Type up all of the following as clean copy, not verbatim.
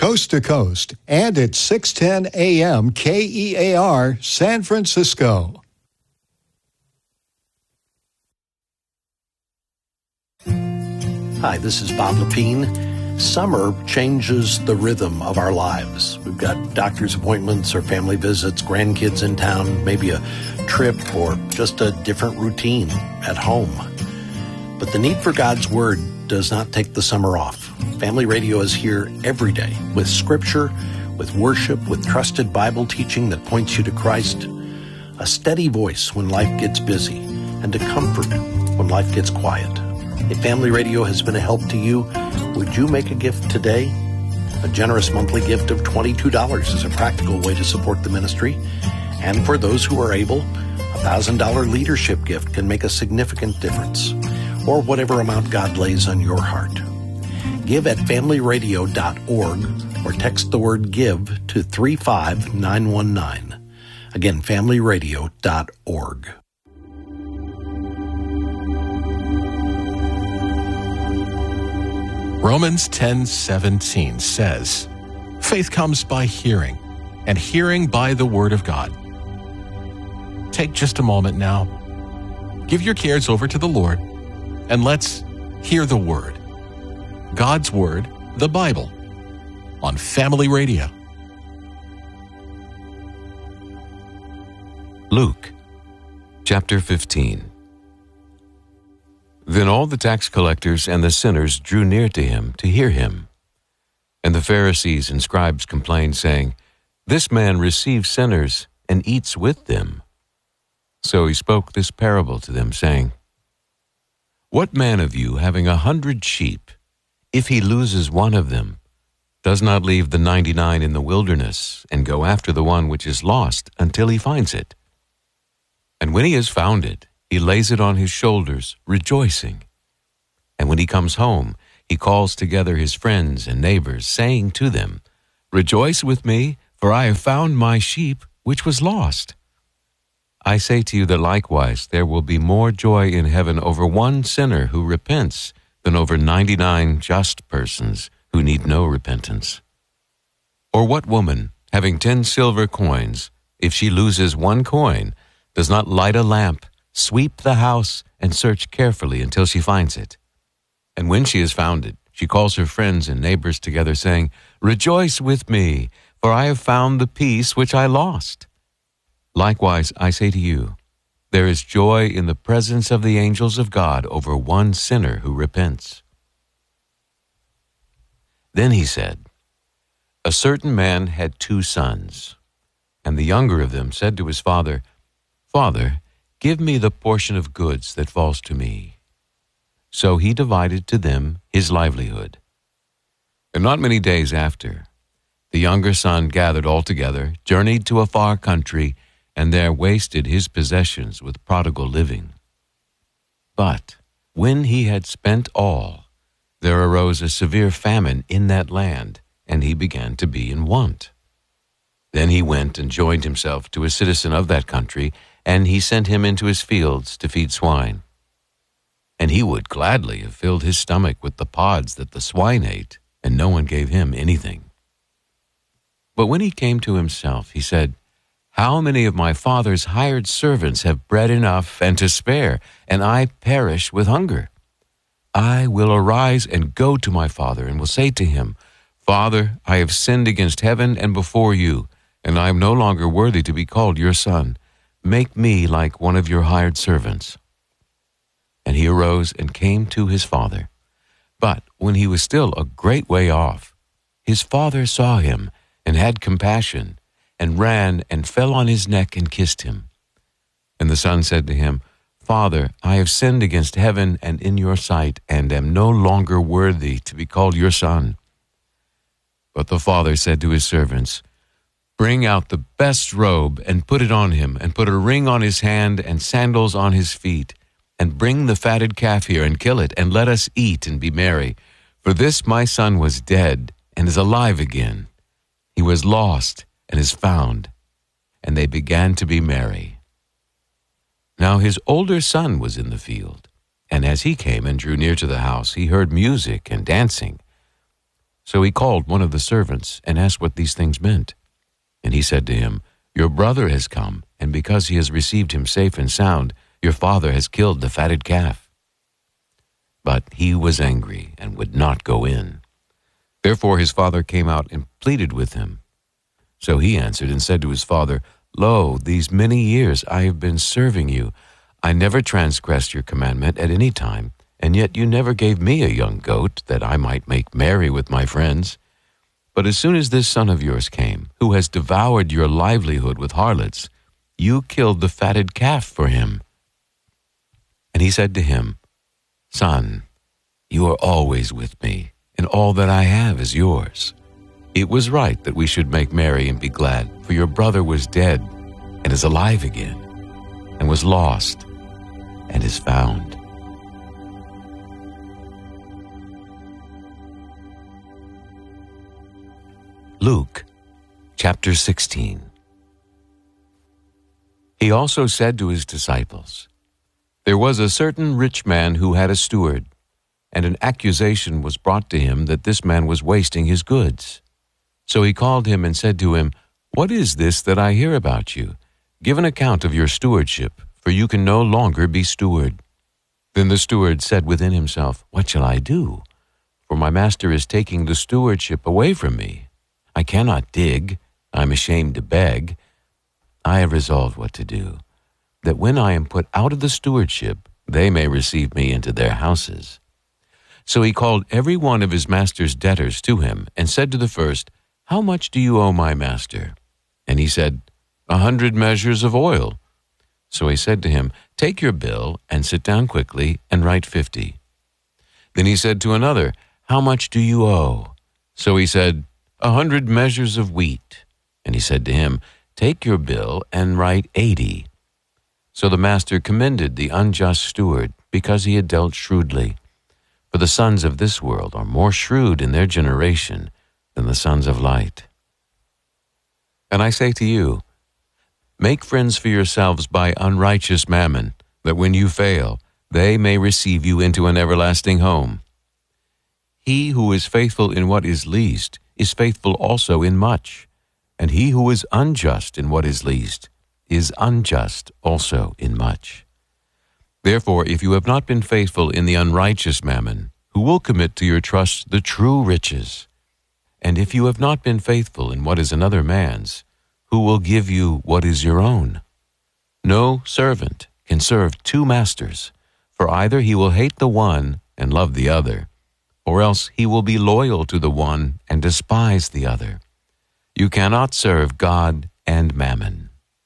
coast to coast, and at 610 AM KEAR, San Francisco. Hi, this is Bob Lepine. Summer changes the rhythm of our lives. We've got doctor's appointments or family visits, grandkids in town, maybe a trip or just a different routine at home. But the need for God's Word does not take the summer off. Family Radio is here every day with scripture, with worship, with trusted Bible teaching that points you to Christ, a steady voice when life gets busy, and a comfort when life gets quiet. If Family Radio has been a help to you, would you make a gift today? A generous monthly gift of $22 is a practical way to support the ministry. And for those who are able, a $1,000 leadership gift can make a significant difference, or whatever amount God lays on your heart. Give at familyradio.org or text the word GIVE to 35919. Again, familyradio.org. Romans 10:17 says, "Faith comes by hearing, and hearing by the Word of God." Take just a moment now. Give your cares over to the Lord, and let's hear the Word. God's Word, the Bible, on Family Radio. Luke, chapter 15. Then all the tax collectors and the sinners drew near to him to hear him. And the Pharisees and scribes complained, saying, "This man receives sinners and eats with them." So he spoke this parable to them, saying, "What man of you, having 100 sheep, if he loses one of them, does not leave the 99 in the wilderness and go after the one which is lost until he finds it? And when he has found it, he lays it on his shoulders, rejoicing. And when he comes home, he calls together his friends and neighbors, saying to them, 'Rejoice with me, for I have found my sheep which was lost.' I say to you that likewise there will be more joy in heaven over one sinner who repents than over 99 just persons who need no repentance. Or what woman, having 10 silver coins, if she loses one coin, does not light a lamp, sweep the house, and search carefully until she finds it? And when she has found it, she calls her friends and neighbors together, saying, 'Rejoice with me, for I have found the piece which I lost.' Likewise, I say to you, there is joy in the presence of the angels of God over one sinner who repents." Then he said, "A certain man had 2 sons, and the younger of them said to his father, 'Father, give me the portion of goods that falls to me.' So he divided to them his livelihood. And not many days after, the younger son gathered all together, journeyed to a far country, and there wasted his possessions with prodigal living. But when he had spent all, there arose a severe famine in that land, and he began to be in want. Then he went and joined himself to a citizen of that country, and he sent him into his fields to feed swine. And he would gladly have filled his stomach with the pods that the swine ate, and no one gave him anything. But when he came to himself, he said, 'How many of my father's hired servants have bread enough and to spare, and I perish with hunger? I will arise and go to my father, and will say to him, Father, I have sinned against heaven and before you, and I am no longer worthy to be called your son. Make me like one of your hired servants.' And he arose and came to his father. But when he was still a great way off, his father saw him and had compassion, and ran and fell on his neck and kissed him. And the son said to him, Father, I have sinned against heaven and in your sight, and am no longer worthy to be called your son. But the father said to his servants, Bring out the best robe and put it on him, and put a ring on his hand and sandals on his feet, and bring the fatted calf here and kill it, and let us eat and be merry. For this my son was dead and is alive again. He was lost and is found. And they began to be merry. Now his older son was in the field, and as he came and drew near to the house, he heard music and dancing. So he called one of the servants and asked what these things meant. And he said to him, Your brother has come, and because he has received him safe and sound, your father has killed the fatted calf. But he was angry and would not go in. Therefore his father came out and pleaded with him. So he answered and said to his father, Lo, these many years I have been serving you. I never transgressed your commandment at any time, and yet you never gave me a young goat that I might make merry with my friends. But as soon as this son of yours came, who has devoured your livelihood with harlots, you killed the fatted calf for him. And he said to him, Son, you are always with me, and all that I have is yours. It was right that we should make merry and be glad, for your brother was dead and is alive again, and was lost and is found. Luke chapter 16. He also said to his disciples, There was a certain rich man who had a steward, and an accusation was brought to him that this man was wasting his goods. So he called him and said to him, What is this that I hear about you? Give an account of your stewardship, for you can no longer be steward. Then the steward said within himself, What shall I do? For my master is taking the stewardship away from me. I cannot dig, I am ashamed to beg. I have resolved what to do, that when I am put out of the stewardship, they may receive me into their houses. So he called every one of his master's debtors to him, and said to the first, How much do you owe my master? And he said, 100 measures of oil. So he said to him, Take your bill, and sit down quickly, and write 50. Then he said to another, How much do you owe? So he said, 100 measures of wheat. And he said to him, Take your bill, and write 80. So the master commended the unjust steward, because he had dealt shrewdly. For the sons of this world are more shrewd in their generation than the sons of light. And I say to you, make friends for yourselves by unrighteous mammon, that when you fail, they may receive you into an everlasting home. He who is faithful in what is least is faithful also in much, and he who is unjust in what is least is unjust also in much. Therefore, if you have not been faithful in the unrighteous mammon, who will commit to your trust the true riches? And if you have not been faithful in what is another man's, who will give you what is your own? No servant can serve 2 masters, for either he will hate the one and love the other, or else he will be loyal to the one and despise the other. You cannot serve God and mammon.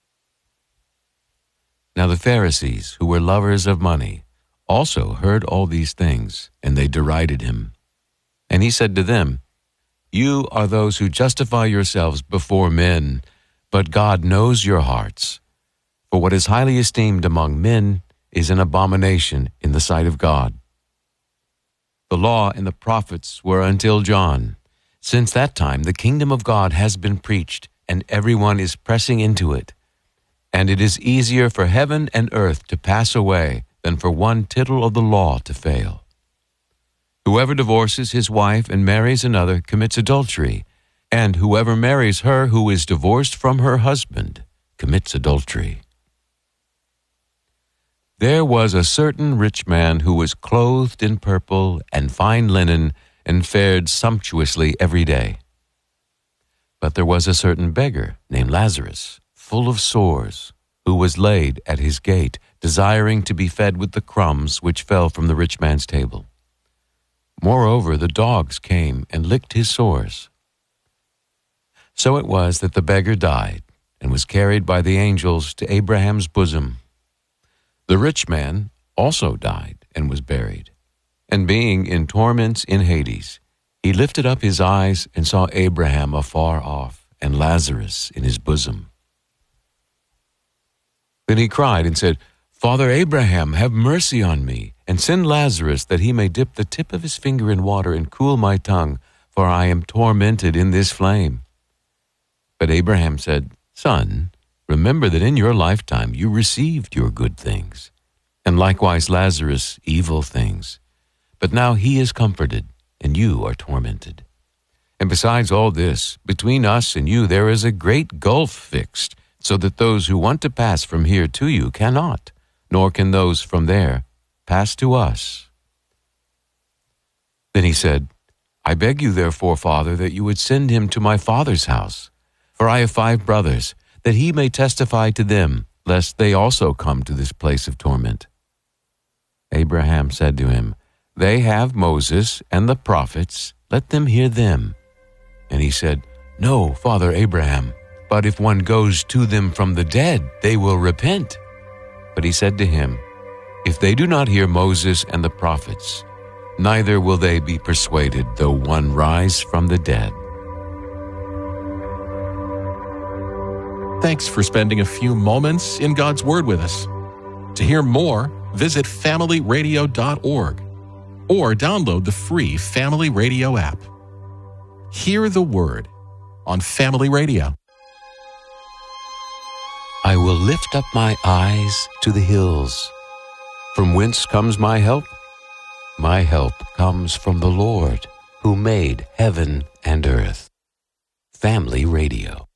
Now the Pharisees, who were lovers of money, also heard all these things, and they derided him. And he said to them, You are those who justify yourselves before men, but God knows your hearts. For what is highly esteemed among men is an abomination in the sight of God. The law and the prophets were until John. Since that time the kingdom of God has been preached, and everyone is pressing into it. And it is easier for heaven and earth to pass away than for one tittle of the law to fail. Whoever divorces his wife and marries another commits adultery, and whoever marries her who is divorced from her husband commits adultery. There was a certain rich man who was clothed in purple and fine linen and fared sumptuously every day. But there was a certain beggar named Lazarus, full of sores, who was laid at his gate, desiring to be fed with the crumbs which fell from the rich man's table. Moreover, the dogs came and licked his sores. So it was that the beggar died and was carried by the angels to Abraham's bosom. The rich man also died and was buried, and being in torments in Hades, he lifted up his eyes and saw Abraham afar off and Lazarus in his bosom. Then he cried and said, Father Abraham, have mercy on me, and send Lazarus that he may dip the tip of his finger in water and cool my tongue, for I am tormented in this flame. But Abraham said, Son, remember that in your lifetime you received your good things, and likewise Lazarus evil things. But now he is comforted, and you are tormented. And besides all this, between us and you there is a great gulf fixed, so that those who want to pass from here to you cannot, nor can those from there pass to us." Then he said, "I beg you therefore, Father, that you would send him to my father's house. For I have 5 brothers, that he may testify to them, lest they also come to this place of torment." Abraham said to him, "They have Moses and the prophets, let them hear them." And he said, "No, Father Abraham, but if one goes to them from the dead, they will repent." But he said to him, "If they do not hear Moses and the prophets, neither will they be persuaded, though one rise from the dead." Thanks for spending a few moments in God's Word with us. To hear more, visit familyradio.org or download the free Family Radio app. Hear the Word on Family Radio. I will lift up my eyes to the hills. From whence comes my help? My help comes from the Lord, who made heaven and earth. Family Radio.